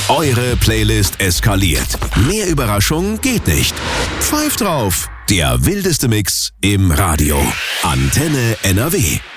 Eure Playlist eskaliert. Mehr Überraschung geht nicht. Pfeift drauf. Der wildeste Mix im Radio. Antenne NRW.